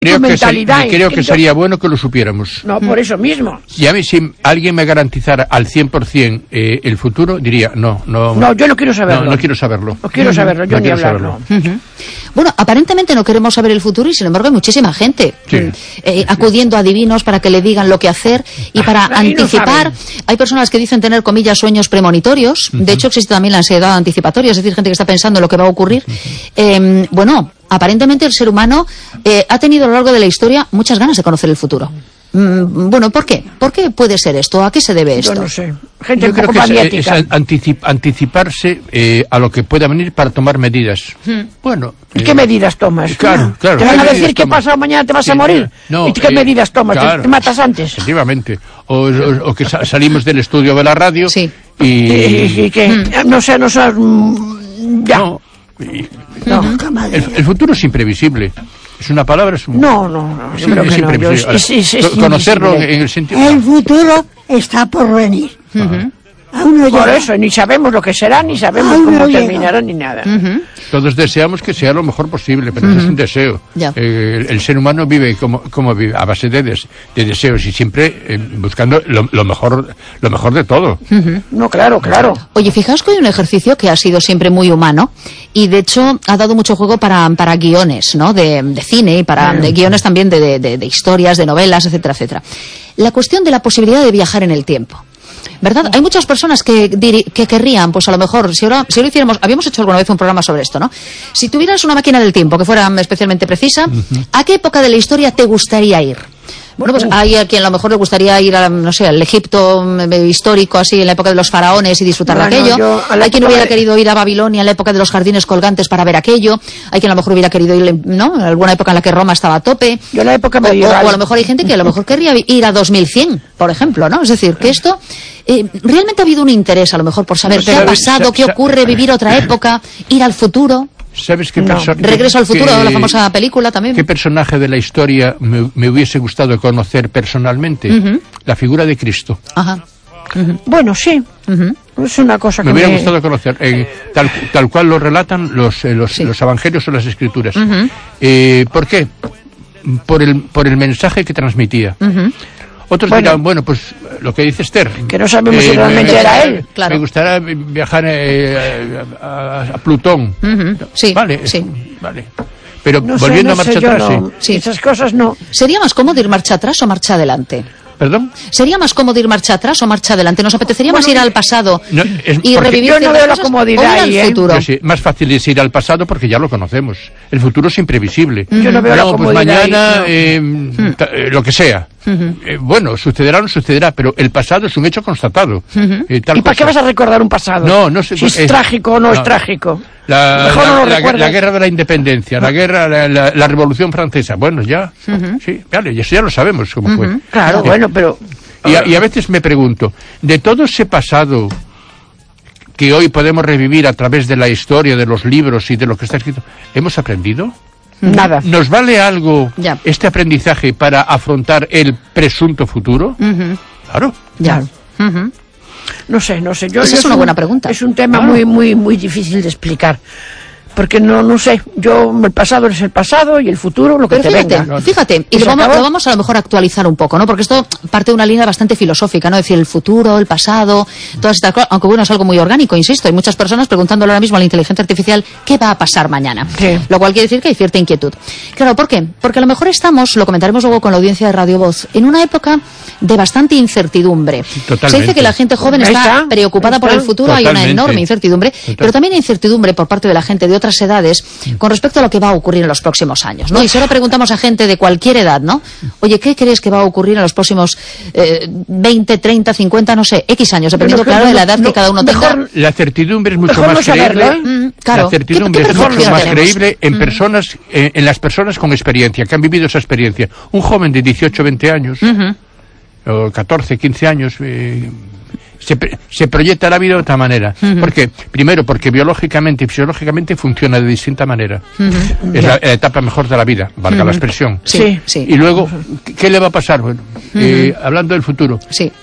Creo que sería bueno que lo supiéramos. No, por eso mismo. Y a mí, si alguien me garantizara al 100% el futuro, diría, no, yo no quiero saberlo. No quiero saberlo. No quiero saberlo, yo ni hablarlo. Bueno, aparentemente no queremos saber el futuro y sin embargo hay muchísima gente acudiendo a adivinos para que le digan lo que hacer y para anticipar. Hay personas que dicen tener, comillas, sueños premonitorios. De hecho, existe también la ansiedad anticipatoria, es decir, gente que está pensando en lo que va a ocurrir. Bueno, aparentemente el ser humano ha tenido a lo largo de la historia muchas ganas de conocer el futuro. Bueno, ¿por qué? ¿Por qué puede ser esto? ¿A qué se debe esto? Yo no sé. Gente Yo creo que es anticiparse a lo que pueda venir para tomar medidas. Bueno. ¿Y qué medidas tomas? Claro. ¿Te van a decir que pasado mañana te vas a morir? No, ¿Y qué medidas tomas? Claro, ¿Te matas antes? Efectivamente. O que salimos del estudio de la radio y que no sé, ya. No. El futuro es imprevisible. Es una palabra, es un... No, yo creo que imprevisible. Es conocerlo en el sentido... El futuro está por venir. Por eso, ni sabemos lo que será, ni sabemos cómo terminará, ni nada. Todos deseamos que sea lo mejor posible, pero es un deseo. El ser humano vive como vive, a base de deseos y siempre buscando lo mejor de todo. No, claro. Oye, fijaos que hay un ejercicio que ha sido siempre muy humano y de hecho ha dado mucho juego para guiones, ¿no? De cine y para guiones también de historias, de novelas, etcétera, etcétera. La cuestión de la posibilidad de viajar en el tiempo. ¿Verdad? Hay muchas personas que querrían, pues a lo mejor, si lo hiciéramos, habíamos hecho alguna vez un programa sobre esto, ¿no? Si tuvieras una máquina del tiempo que fuera especialmente precisa, ¿a qué época de la historia te gustaría ir? Bueno, pues hay a quien a lo mejor le gustaría ir a, no sé, al Egipto histórico, así, en la época de los faraones y disfrutar de aquello. Hay quien hubiera querido ir a Babilonia en la época de los jardines colgantes para ver aquello. Hay quien a lo mejor hubiera querido ir, ¿no?, en alguna época en la que Roma estaba a tope. Yo en la época medieval. O a lo mejor hay gente que a lo mejor querría ir a 2100, por ejemplo, ¿no? Es decir, que esto... realmente ha habido un interés a lo mejor por saber qué ha pasado, qué ocurre, vivir otra época, ir al futuro. ¿Sabes qué Regreso al futuro, la famosa película también. ¿Qué personaje de la historia me hubiese gustado conocer personalmente? La figura de Cristo. Ajá. Bueno, sí. Es una cosa que me hubiera gustado conocer, tal cual lo relatan los evangelios o las escrituras. ¿Por qué? Por el mensaje que transmitía. Otros dirán, bueno, pues lo que dice Esther. Que no sabemos si realmente era él. Claro. Me gustaría viajar a Plutón. Vale. Pero no volviendo a marcha atrás, esas cosas no. ¿Sería más cómodo ir marcha atrás o marcha adelante? ¿Perdón? ¿Sería más cómodo ir marcha atrás o marcha adelante? ¿Nos apetecería más ir al pasado y revivir? Yo no veo la comodidad ahí, al futuro. Más fácil es ir al pasado porque ya lo conocemos. El futuro es imprevisible. Yo no veo la comodidad. Pues mañana, lo que sea. Bueno, sucederá o no sucederá, pero el pasado es un hecho constatado. ¿Y para qué vas a recordar un pasado? No sé. Si es trágico o no es trágico. La guerra de la independencia, la Revolución Francesa, bueno, ya, sí, vale, eso ya lo sabemos cómo fue. Claro, bueno, pero... Y a veces me pregunto, de todo ese pasado que hoy podemos revivir a través de la historia, de los libros y de lo que está escrito, ¿hemos aprendido? Nada. ¿Nos vale algo este aprendizaje para afrontar el presunto futuro? Claro. Ya. No sé. Esa es una buena pregunta. Es un tema muy difícil de explicar. Porque no sé, el pasado es el pasado y el futuro lo que te venga. Fíjate, y lo vamos a lo mejor a actualizar un poco, ¿no? Porque esto parte de una línea bastante filosófica, ¿no? Es decir, el futuro, el pasado, todas estas cosas, aunque bueno, es algo muy orgánico, insisto, hay muchas personas preguntándole ahora mismo a la inteligencia artificial qué va a pasar mañana. Sí. Lo cual quiere decir que hay cierta inquietud. Claro, ¿por qué? Porque a lo mejor estamos, lo comentaremos luego con la audiencia de Radio Voz, en una época de bastante incertidumbre. Totalmente. Se dice que la gente joven está preocupada por el futuro, hay una enorme incertidumbre, pero también hay incertidumbre por parte de la gente de otras edades con respecto a lo que va a ocurrir en los próximos años, ¿no? Y si ahora preguntamos a gente de cualquier edad, ¿no? Oye, ¿qué crees que va a ocurrir en los próximos 20, 30, 50, no sé, X años, dependiendo, claro, de la edad que cada uno tenga? La certidumbre es mucho más creíble. Claro. La certidumbre es mucho más creíble en las personas con experiencia, que han vivido esa experiencia. Un joven de 18, 20 años, o 14, 15 años... Se proyecta la vida de otra manera. ¿Por qué? Primero, porque biológicamente y fisiológicamente funciona de distinta manera. Es la etapa mejor de la vida, valga la expresión. Sí. Y luego, ¿qué le va a pasar? Bueno, hablando del futuro,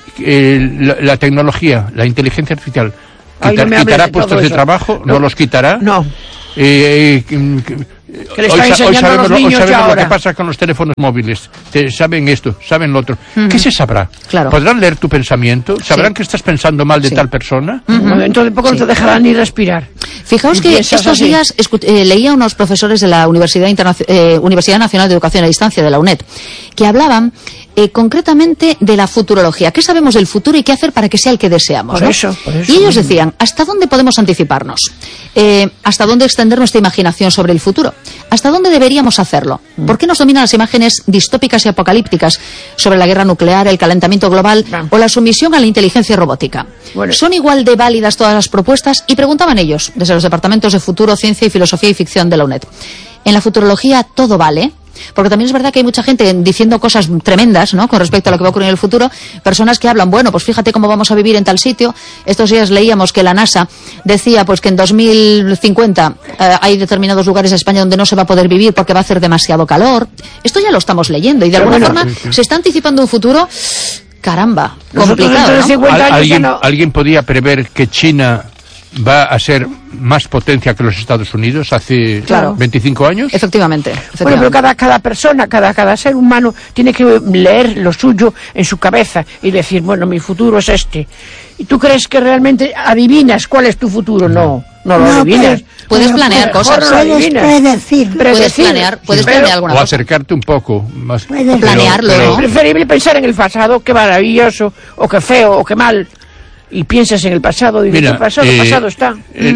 la tecnología, la inteligencia artificial, ¿quitará puestos de trabajo? ¿No los quitará? No. Que le están enseñando a los niños hoy sabemos ahora. lo que pasa con los teléfonos móviles. Saben esto, saben lo otro. ¿Qué se sabrá? Claro. ¿Podrán leer tu pensamiento? ¿Sabrán que estás pensando mal de tal persona? Dentro de poco no te dejarán ni respirar. Fijaos que estos días leía a unos profesores de la Universidad Nacional de Educación a Distancia, de la UNED, que hablaban concretamente de la futurología. ¿Qué sabemos del futuro y qué hacer para que sea el que deseamos? Por eso. Y ellos decían, ¿hasta dónde podemos anticiparnos? ¿Hasta dónde extender nuestra imaginación sobre el futuro? ¿Hasta dónde deberíamos hacerlo? ¿Por qué nos dominan las imágenes distópicas y apocalípticas sobre la guerra nuclear, el calentamiento global o la sumisión a la inteligencia robótica? Bueno. ¿Son igual de válidas todas las propuestas? Y preguntaban ellos, desde los departamentos de Futuro, Ciencia y Filosofía y Ficción de la UNED. ¿En la futurología todo vale? Porque también es verdad que hay mucha gente diciendo cosas tremendas, ¿no?, con respecto a lo que va a ocurrir en el futuro. Personas que hablan, bueno, pues fíjate cómo vamos a vivir en tal sitio. Estos días leíamos que la NASA decía pues que en 2050 hay determinados lugares de España donde no se va a poder vivir porque va a hacer demasiado calor. Esto ya lo estamos leyendo y de alguna forma se está anticipando un futuro, caramba, complicado, ¿no? ¿Alguien podía prever que China va a ser más potencia que los Estados Unidos hace 25 años? Efectivamente. Bueno, pero cada persona, cada ser humano tiene que leer lo suyo en su cabeza y decir, bueno, mi futuro es este. ¿Y tú crees que realmente adivinas cuál es tu futuro? No lo adivinas. Puedes planear cosas. Puedes predecir. Puedes planear alguna cosa. O acercarte un poco más. Planearlo, Es ¿no? preferible pensar en el pasado, qué maravilloso, o qué feo, o qué mal. Y piensas en el pasado y dices, el pasado está.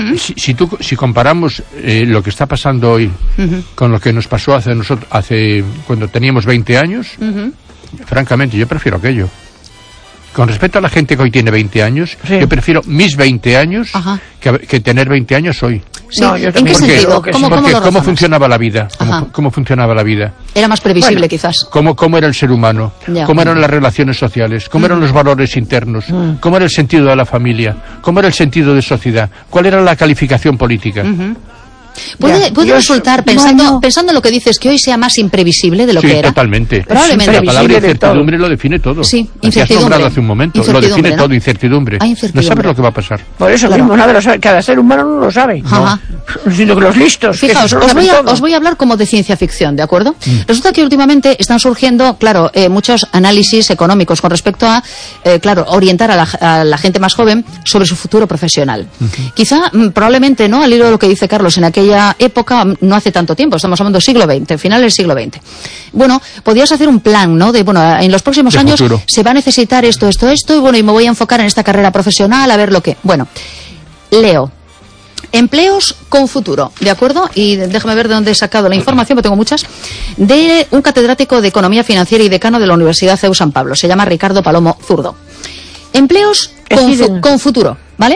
Si comparamos lo que está pasando hoy con lo que nos pasó hace cuando teníamos 20 años, francamente yo prefiero aquello. Con respecto a la gente que hoy tiene 20 años, yo prefiero mis 20 años que tener 20 años hoy. Sí. ¿En qué sentido? ¿Cómo funcionaba la vida? ¿Cómo funcionaba la vida? Era más previsible, quizás. ¿Cómo era el ser humano? Ya. ¿Cómo eran las relaciones sociales? ¿Cómo eran los valores internos? ¿Cómo era el sentido de la familia? ¿Cómo era el sentido de sociedad? ¿Cuál era la calificación política? Puede resultar, pensando en lo que dices, que hoy sea más imprevisible de lo que era. Sí, totalmente. Probablemente. La palabra incertidumbre lo define todo. Sí, incertidumbre. Has nombrado hace un momento, lo define ¿no? todo, incertidumbre. No sabes lo que va a pasar. Por eso mismo, nada lo sabe. Cada ser humano no lo sabe. Sino que los listos. Fijaos, os voy a hablar como de ciencia ficción, ¿de acuerdo? Resulta que últimamente están surgiendo, muchos análisis económicos con respecto a, orientar a la gente más joven sobre su futuro profesional. Quizá, probablemente, ¿no?, al hilo de lo que dice Carlos, en aquella época, no hace tanto tiempo, estamos hablando del siglo XX, final del siglo XX. Bueno, podías hacer un plan, ¿no?, de, en los próximos años futuro. Se va a necesitar esto, y me voy a enfocar en esta carrera profesional, a ver lo que... Bueno, leo. Empleos con futuro, ¿de acuerdo? Y déjame ver de dónde he sacado la información, porque tengo muchas, de un catedrático de Economía Financiera y decano de la Universidad CEU San Pablo, se llama Ricardo Palomo Zurdo. Empleos con futuro, ¿vale?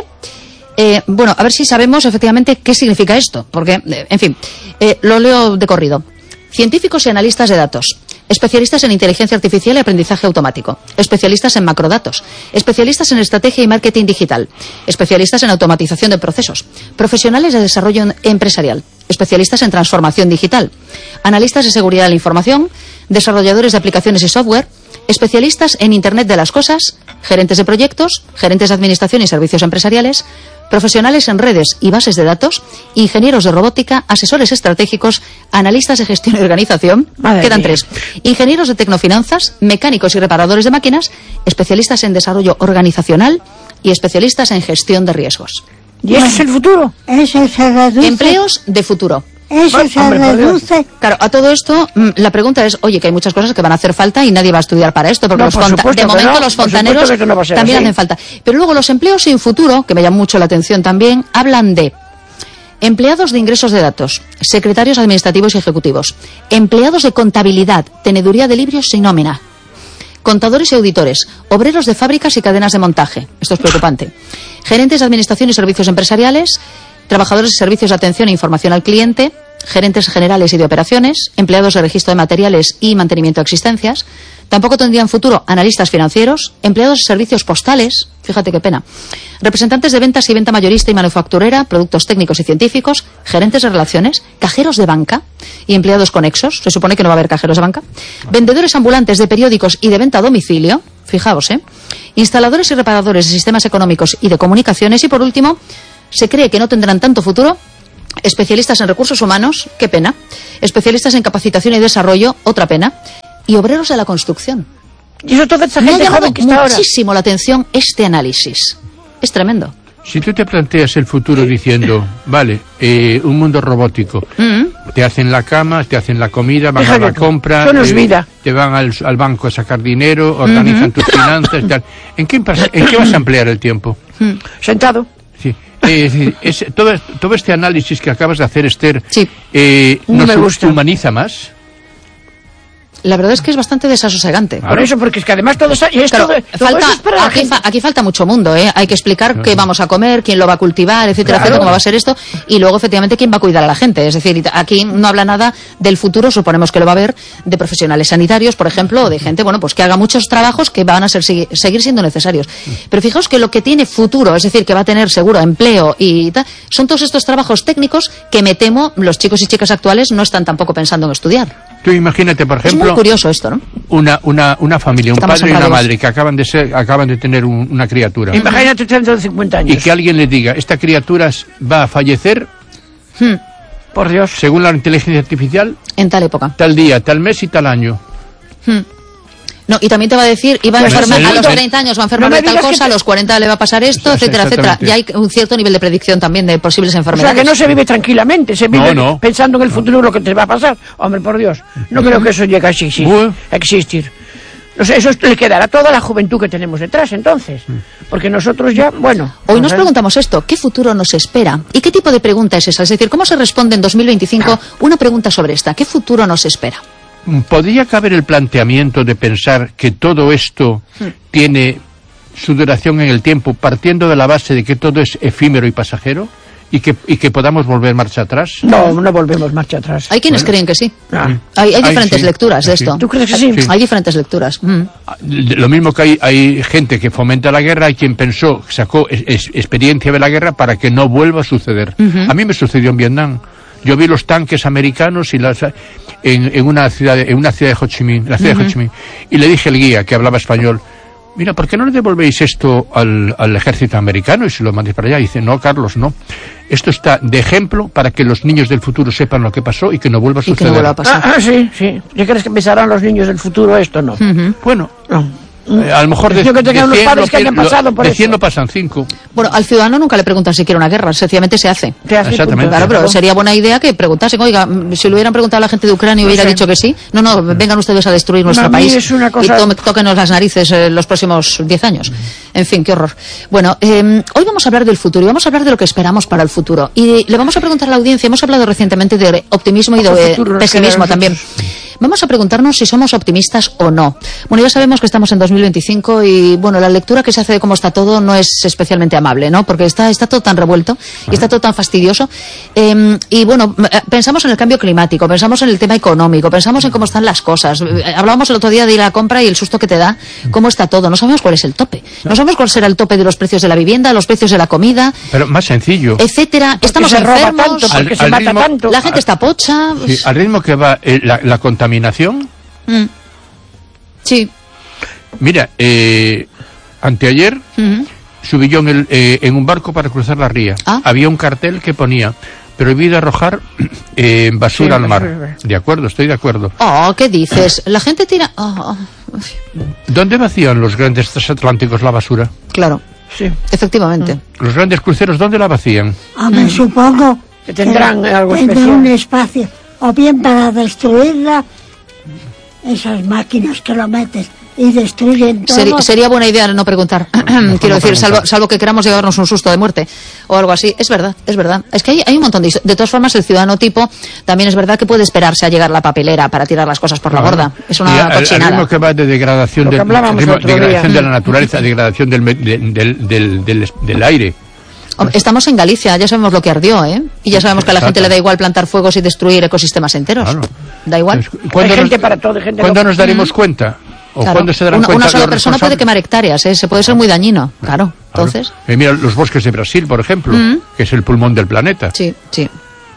A ver si sabemos efectivamente qué significa esto, porque, lo leo de corrido. Científicos y analistas de datos, especialistas en inteligencia artificial y aprendizaje automático, especialistas en macrodatos, especialistas en estrategia y marketing digital, especialistas en automatización de procesos, profesionales de desarrollo empresarial, especialistas en transformación digital, analistas de seguridad de la información, desarrolladores de aplicaciones y software, especialistas en Internet de las Cosas, gerentes de proyectos, gerentes de administración y servicios empresariales, profesionales en redes y bases de datos, ingenieros de robótica, asesores estratégicos, analistas de gestión y organización, quedan 3, ingenieros de tecnofinanzas, mecánicos y reparadores de máquinas, especialistas en desarrollo organizacional y especialistas en gestión de riesgos. ¿Y ese es el futuro? Ese se reduce. Empleos de futuro. Eso se reduce. Claro, a todo esto, la pregunta es, oye, que hay muchas cosas que van a hacer falta y nadie va a estudiar para esto, porque de momento los fontaneros también hacen falta. Pero luego los empleos sin futuro, que me llama mucho la atención también, hablan de empleados de ingresos de datos, secretarios administrativos y ejecutivos, empleados de contabilidad, teneduría de libros sin nómina, contadores y auditores, obreros de fábricas y cadenas de montaje, esto es preocupante, gerentes de administración y servicios empresariales, trabajadores de servicios de atención e información al cliente, gerentes generales y de operaciones, empleados de registro de materiales y mantenimiento de existencias. Tampoco tendrían futuro analistas financieros, empleados de servicios postales, fíjate qué pena, representantes de ventas y venta mayorista y manufacturera, productos técnicos y científicos, gerentes de relaciones, cajeros de banca y empleados conexos, se supone que no va a haber cajeros de banca, vendedores ambulantes de periódicos y de venta a domicilio, fijaos, instaladores y reparadores de sistemas económicos y de comunicaciones y, por último, se cree que no tendrán tanto futuro Especialistas en recursos humanos, qué pena. Especialistas en capacitación y desarrollo, otra pena. Y obreros de la construcción. Y eso toda esta Me ha gente llamado joven que está ahora. muchísimo la atención este análisis. Es tremendo. Si tú te planteas el futuro diciendo, vale, un mundo robótico, te hacen la cama, te hacen la comida, van a la compra, eso no es vida. te van al banco a sacar dinero, organizan tus finanzas y tal. ¿En qué vas a emplear el tiempo? Sentado. Sí. Todo este análisis que acabas de hacer, Esther, Sí. No me ¿nos gusta. humaniza más? La verdad es que es bastante desasosegante. Por eso, porque es que además todo eso, y es Claro, todo eso es para la gente. aquí falta mucho mundo, ¿eh? Hay que explicar qué vamos a comer, quién lo va a cultivar, etcétera, etcétera, cómo va a ser esto, y luego, efectivamente, quién va a cuidar a la gente. Es decir, aquí no habla nada del futuro, suponemos que lo va a haber, de profesionales sanitarios, por ejemplo, o de gente, bueno, pues que haga muchos trabajos que van a seguir siendo necesarios. Pero fijaos que lo que tiene futuro, es decir, que va a tener seguro empleo y tal, son todos estos trabajos técnicos que me temo los chicos y chicas actuales no están tampoco pensando en estudiar. Tú imagínate, por Es ejemplo, muy curioso esto, ¿no? una familia, un Estamos padre y una sembrados. madre que acaban de tener una criatura. Imagínate dentro de 50 años. Y que alguien le diga, esta criatura va a fallecer, Por Dios. según la inteligencia artificial, En tal época. tal día, tal mes y tal año. No, y también te va a decir, iba a Pues enfermar, el- a los el- 30 años va a enfermar no me de tal digas que cosa, a te- los 40 le va a pasar esto, Sí, etcétera, etcétera. exactamente. Ya hay un cierto nivel de predicción también de posibles O sea, enfermedades. que no se vive tranquilamente, se vive No. pensando en el futuro lo que te va a pasar. Hombre, por Dios, no creo que eso llegue a existir. Bueno. No sé, eso le quedará a toda la juventud que tenemos detrás, entonces. Porque nosotros ya, bueno... Hoy nos a ver. preguntamos esto, ¿qué futuro nos espera? ¿Y qué tipo de pregunta es esa? Es decir, ¿cómo se responde en 2025 una pregunta sobre esta? ¿Qué futuro nos espera? ¿Podría caber el planteamiento de pensar que todo esto tiene su duración en el tiempo, partiendo de la base de que todo es efímero y pasajero? ¿Y que podamos volver marcha atrás? No volvemos marcha atrás. Hay quienes creen que sí. Ah. Hay diferentes sí, lecturas de sí. esto. ¿Tú crees que sí? Hay diferentes lecturas. Lo mismo que hay gente que fomenta la guerra, hay quien pensó, sacó experiencia de la guerra para que no vuelva a suceder. A mí me sucedió en Vietnam. Yo vi los tanques americanos y en una ciudad de Ho Chi Minh, la ciudad de Ho Chi Minh, y le dije al guía que hablaba español, mira, ¿por qué no le devolvéis esto al ejército americano y se lo mandéis para allá? Y dice, no, Carlos, no. Esto está de ejemplo para que los niños del futuro sepan lo que pasó y que no vuelva a Y que suceder. no vuelva a pasar. Sí. ¿Ya crees que pensarán los niños del futuro esto? No. Bueno, No. a lo mejor Yo que tenga unos padres que hayan pasado por de 100 eso. no pasan 5. Bueno, al ciudadano nunca le preguntan si quiere una guerra, sencillamente se hace. Te hace Exactamente. punto. Claro, pero sería buena idea que preguntasen, oiga, si le hubieran preguntado a la gente de Ucrania hubiera sé. dicho que sí. No, vengan ustedes a destruir nuestro A mí país es una cosa- y tóquenos las narices los próximos 10 años. En fin, qué horror. Bueno, hoy vamos a hablar del futuro y vamos a hablar de lo que esperamos para el futuro. Y le vamos a preguntar a la audiencia, hemos hablado recientemente de optimismo y El de futuro nos pesimismo queda a también. Vamos a preguntarnos si somos optimistas o no. Bueno, ya sabemos que estamos en 2025 y, bueno, la lectura que se hace de cómo está todo no es especialmente amable, ¿no? Porque está todo tan revuelto y está todo tan fastidioso. Y, bueno, pensamos en el cambio climático, pensamos en el tema económico, pensamos en cómo están las cosas. Hablábamos el otro día de ir a la compra y el susto que te da, cómo está todo. No sabemos cuál es el tope. No sabemos cuál será el tope de los precios de la vivienda, los precios de la comida, Pero más sencillo. etcétera. Estamos se roba enfermos, tanto, porque Al- se al mata ritmo- tanto. la gente está pocha. Sí, al ritmo que va la contaminación. Sí. Mira, anteayer Ujú. subí yo en un barco para cruzar la ría. Ah. Había un cartel que ponía prohibido arrojar basura Sí, al mar. De acuerdo, estoy de acuerdo. Oh, ¿qué dices? La gente tira... Oh, ¿Dónde vacían los grandes transatlánticos la basura? claro, Sí. efectivamente. Los grandes cruceros, ¿dónde la vacían? Hombre, supongo Que tendrán algo tendrán especial. un espacio, o bien para destruirla, esas máquinas que lo metes y destruyen todo. Sería buena idea no preguntar. Quiero decir, preguntar. salvo que queramos llevarnos un susto de muerte o algo así. Es verdad, es verdad. Es que hay un montón de todas formas, el ciudadano tipo también es verdad que puede esperarse a llegar la papelera para tirar las cosas por la borda. Es Y una al cochinada. ritmo que va de degradación, Lo que hablábamos el otro día. degradación de la naturaleza, degradación del aire. Hombre, estamos en Galicia, ya sabemos lo que ardió, ¿eh? Y ya sabemos que a la gente le da igual plantar fuegos y destruir ecosistemas enteros. Claro. Da igual. Entonces, Hay gente para todo, hay gente ¿Cuándo loca. nos daremos cuenta? ¿O Claro. cuándo se darán cuenta una sola los persona puede responsables? quemar hectáreas, ¿eh? Se puede ser muy dañino. Claro, Claro. entonces... Mira los bosques de Brasil, por ejemplo, que es el pulmón del planeta. Sí. Sí.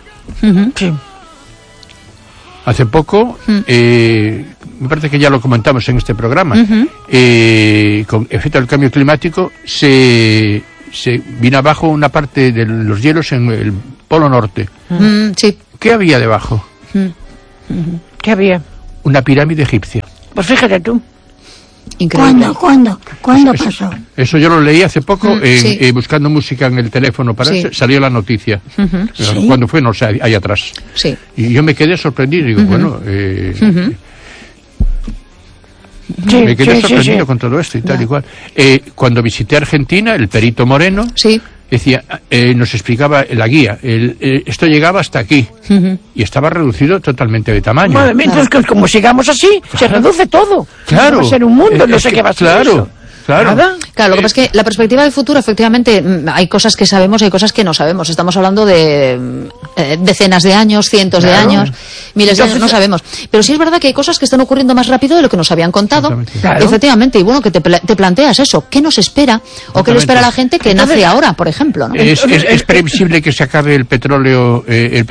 Hace poco, me parece que ya lo comentamos en este programa, con efecto del cambio climático, se vino abajo una parte de los hielos en Polo Norte. Sí. ¿Qué había debajo? ¿Qué había? Una pirámide egipcia. Pues fíjate tú. Increíble. ¿Cuándo pasó? Eso yo lo leí hace poco buscando música en el teléfono para eso, salió la noticia. Sí. ¿Cuándo fue? No sé, ahí atrás. Sí. Y yo me quedé sorprendido. Digo, bueno, me quedé sorprendido con todo esto y tal, igual. Cuando visité Argentina, el perito Moreno decía, nos explicaba la guía, esto llegaba hasta aquí y estaba reducido totalmente de tamaño. Madre mía, entonces, como sigamos así, se reduce todo. Claro. Va a ser un mundo, no sé qué va a ser eso. Claro. Claro, lo que pasa es que la perspectiva del futuro, efectivamente, hay cosas que sabemos, hay cosas que no sabemos. Estamos hablando de decenas de años, cientos de años, miles de años, no sabemos. Pero sí es verdad que hay cosas que están ocurriendo más rápido de lo que nos habían contado. Claro. Efectivamente, y bueno, que te planteas eso, ¿qué nos espera? O qué le espera a la gente que nace ahora, por ejemplo, ¿no? ¿Es previsible que se acabe el petróleo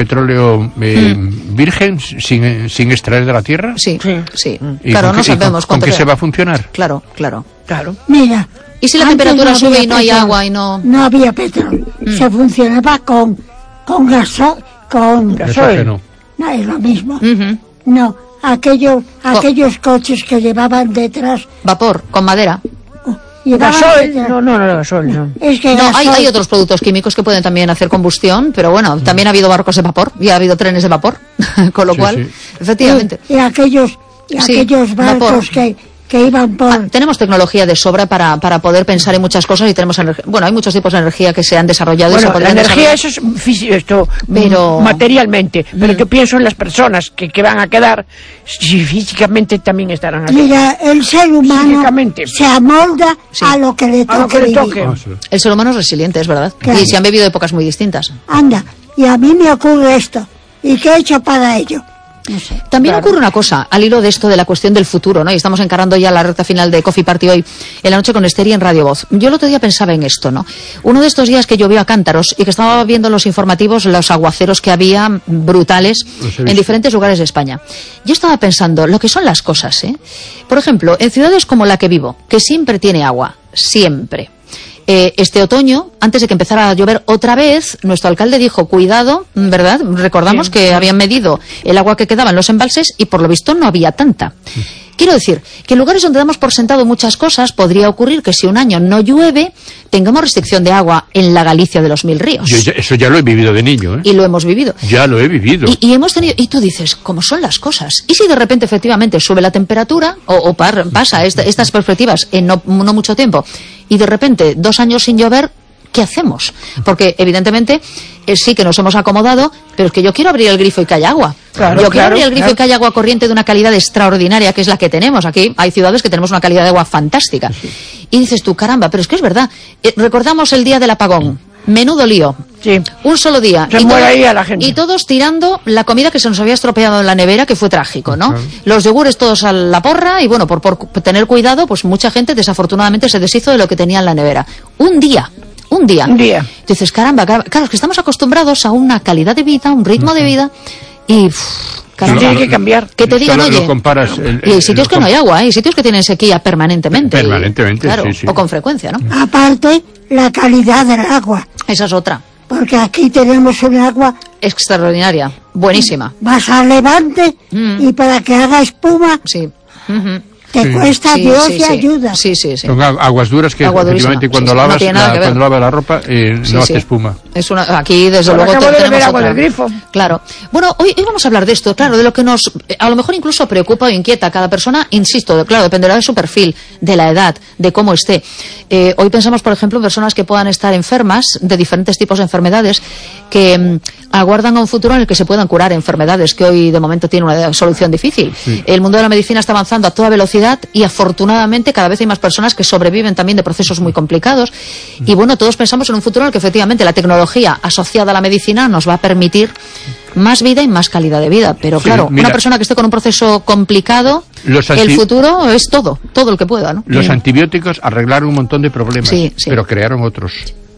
virgen sin extraer de la tierra? Sí. ¿Y Claro, no con sabemos con cuánto qué queda. se va a funcionar? Claro. Mira. ¿Y si la antes temperatura no sube había y no hay petróleo, agua y no...? No había petróleo. Se funcionaba con Gasoil. No, es lo mismo. Ujú. No, aquellos coches que llevaban detrás... Vapor, con madera. llevaban Gasoil. detrás- No, gasoil, no. Es que No, gasoil- hay otros productos químicos que pueden también hacer combustión, pero bueno, también ha habido barcos de vapor y ha habido trenes de vapor, con lo cual, efectivamente. Y aquellos barcos que iban por... Tenemos tecnología de sobra para poder pensar en muchas cosas y tenemos bueno, hay muchos tipos de energía que se han desarrollado y se Bueno, la podrían energía desarrollar. eso es Pero- materialmente, pero yo pienso en las personas que van a quedar, si físicamente también estarán así. Mira, el ser humano Psíquicamente. se amolda a lo que le A lo que le vivir. toque. El ser humano es resiliente, es verdad. Claro. Y se han vivido épocas muy distintas. Anda, y a mí me ocurre esto. ¿Y qué he hecho para ello? No sé. También ocurre una cosa, al hilo de esto de la cuestión del futuro, ¿no? Y estamos encarando ya la recta final de Coffee Party hoy, en la noche con Esther y en Radio Voz. Yo el otro día pensaba en esto, ¿no? Uno de estos días que llovió a cántaros y que estaba viendo los informativos, los aguaceros que había brutales en diferentes lugares de España. Yo estaba pensando lo que son las cosas, ¿eh? Por ejemplo, en ciudades como la que vivo, que siempre tiene agua, siempre. Este otoño, antes de que empezara a llover otra vez, nuestro alcalde dijo, cuidado, ¿verdad? Recordamos que habían medido el agua que quedaba en los embalses y por lo visto no había tanta. Quiero decir, que en lugares donde damos por sentado muchas cosas, podría ocurrir que si un año no llueve, tengamos restricción de agua en la Galicia de los 1000 ríos. Eso ya lo he vivido de niño, ¿eh? Y lo hemos vivido. Ya lo he vivido. Y hemos tenido, y tú dices, ¿cómo son las cosas? Y si de repente efectivamente sube la temperatura, pasa estas perspectivas en no mucho tiempo, y de repente 2 años sin llover, ¿qué hacemos? Porque evidentemente sí que nos hemos acomodado, pero es que yo quiero abrir el grifo y que haya agua. Yo quiero abrir el grifo y que haya agua corriente de una calidad extraordinaria, que es la que tenemos. Aquí hay ciudades que tenemos una calidad de agua fantástica. Y dices tú, caramba, pero es que es verdad. Recordamos el día del apagón. Menudo lío. Sí. Un solo día. Se muere ahí a la gente. Y todos tirando la comida que se nos había estropeado en la nevera, que fue trágico, ¿no? Los yogures todos a la porra y bueno, por tener cuidado, pues mucha gente desafortunadamente se deshizo de lo que tenía en la nevera. Un día. Dices, caramba, claro, es que estamos acostumbrados a una calidad de vida, un ritmo de vida y... caramba, tiene que cambiar. Que te digan, oye, lo comparas, y hay sitios que no hay agua, hay sitios que tienen sequía permanentemente. Permanentemente, claro, sí. o con frecuencia, ¿no? Aparte, la calidad del agua. Esa es otra. Porque aquí tenemos un agua... Extraordinaria, buenísima. Vas al Levante y para que haga espuma Sí. te cuesta Dios y ayuda. Sí. Son aguas duras que Agua efectivamente durísima. cuando No lavas tiene nada que ver. cuando lavas la ropa no hace espuma. Es aquí desde Ahora luego acabo de tenemos beber agua otra. del grifo. Claro. Bueno, hoy vamos a hablar de esto, claro, de lo que nos a lo mejor incluso preocupa o inquieta a cada persona, insisto, claro, dependerá de su perfil, de la edad, de cómo esté. Hoy pensamos, por ejemplo, en personas que puedan estar enfermas de diferentes tipos de enfermedades que aguardan a un futuro en el que se puedan curar enfermedades que hoy de momento tienen una solución difícil. Sí. El mundo de la medicina está avanzando a toda velocidad y afortunadamente cada vez hay más personas que sobreviven también de procesos muy complicados y bueno, todos pensamos en un futuro en el que efectivamente la tecnología asociada a la medicina nos va a permitir más vida y más calidad de vida, pero claro, mira, una persona que esté con un proceso complicado, el futuro es todo el que pueda, ¿no? Los antibióticos arreglaron un montón de problemas, pero crearon otros.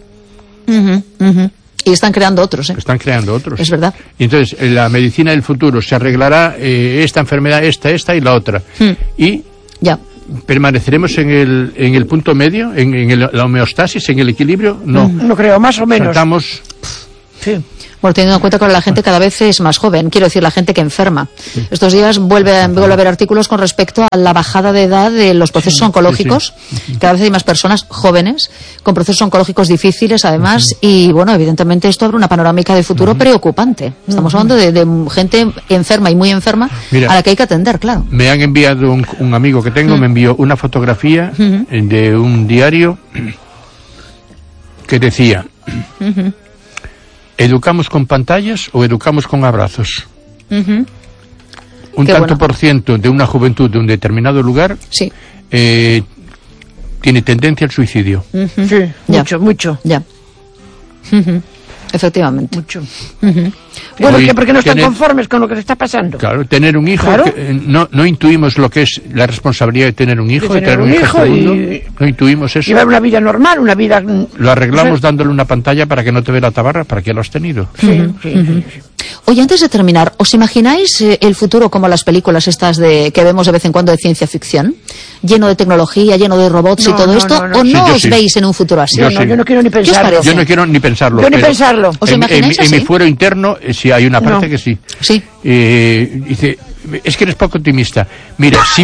Y están creando otros, ¿eh? Están creando otros. Es verdad. Y entonces, en la medicina del futuro se arreglará esta enfermedad, esta y la otra. Y ya. ¿Permaneceremos en el punto medio, en la homeostasis, en el equilibrio? No. No creo, más o menos. Saltamos Sí. Bueno, teniendo en cuenta que la gente cada vez es más joven, quiero decir, la gente que enferma. Sí. Estos días vuelve a haber artículos con respecto a la bajada de edad de los procesos oncológicos. Sí. Cada vez hay más personas jóvenes con procesos oncológicos difíciles, además, y bueno, evidentemente esto abre una panorámica de futuro preocupante. Estamos hablando de gente enferma y muy enferma. Mira, a la que hay que atender, claro. Me han enviado un amigo que tengo, me envió una fotografía de un diario que decía... ¿Educamos con pantallas o educamos con abrazos? Un Qué tanto por ciento de una juventud de un determinado lugar sí. Tiene tendencia al suicidio. Sí, mucho. Ya. Efectivamente. Mucho. Bueno, porque no están conformes con lo que se está pasando. Claro, tener un hijo, ¿claro? No intuimos lo que es la responsabilidad de tener un hijo, de tener un hijo y no intuimos eso. Llevar una vida normal, una vida... Lo arreglamos dándole una pantalla para que no te vea la tabarra, para que lo has tenido. Sí. Oye, antes de terminar, ¿os imagináis el futuro como las películas estas que vemos de vez en cuando de ciencia ficción? Lleno de tecnología, lleno de robots y todo esto, ¿o no os veis en un futuro así? Yo no quiero ni pensarlo. Yo no quiero ni pensarlo. Yo ni pensarlo. ¿Os imagináis así? En mi fuero interno, sí hay una parte que sí. Sí. Dice, es que eres poco optimista. Mira, si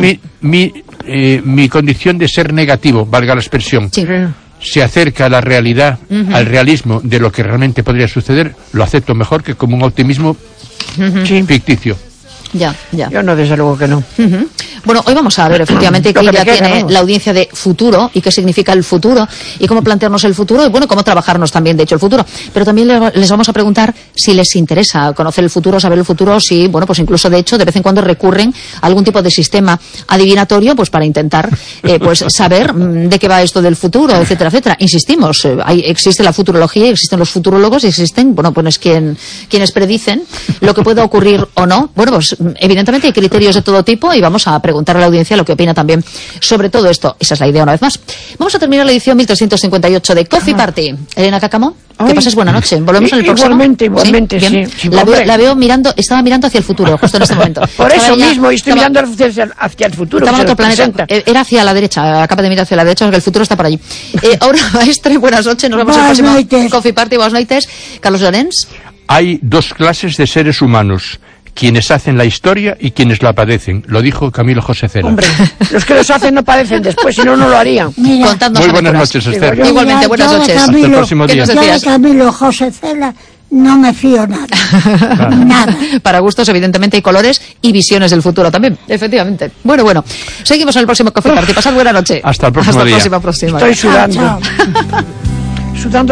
mi condición de ser negativo, valga la expresión, sí, se acerca a la realidad, al realismo de lo que realmente podría suceder, lo acepto mejor que como un optimismo ficticio. Ya. Yo no, desde luego que no. Bueno, hoy vamos a ver efectivamente qué ya tiene la audiencia de futuro y qué significa el futuro y cómo plantearnos el futuro y bueno, cómo trabajarnos también, de hecho, el futuro. Pero también les vamos a preguntar si les interesa conocer el futuro, saber el futuro, si, bueno, pues incluso de hecho de vez en cuando recurren a algún tipo de sistema adivinatorio pues para intentar pues saber de qué va esto del futuro, etcétera, etcétera. Insistimos, existe la futurología, existen los futurólogos y existen, bueno, pues quienes predicen lo que pueda ocurrir o no. Bueno, pues evidentemente hay criterios de todo tipo y vamos a preguntar a la audiencia lo que opina también sobre todo esto. Esa es la idea una vez más. Vamos a terminar la edición 1358 de Coffee Party. Elena Cáccamo, que pases buena noche. Volvemos en el próximo. Igualmente, sí. La veo mirando, estaba mirando hacia el futuro, justo en este momento. Por eso mismo, y estoy mirando hacia el futuro. Estaba en otro planeta. Era hacia la derecha, acaba de mirar hacia la derecha, porque el futuro está por allí. Ahora, maestre, buenas noches. Nos vemos en el próximo Coffee Party. Buenas noches. Carlos Llorens. Hay dos clases de seres humanos: quienes hacen la historia y quienes la padecen. Lo dijo Camilo José Cela. Hombre, los que los hacen no padecen después, si no, no lo harían. Mira, muy buenas noches, Esther. Igualmente, buenas noches. Hasta el próximo día. Yo de Camilo José Cela no me fío nada. Nada. Para gustos, evidentemente, hay colores y visiones del futuro también. Efectivamente. Bueno. Seguimos en el próximo Coffee Party. Pasad buena noche. Hasta el próximo día. Próxima. Estoy sudando. Sudando.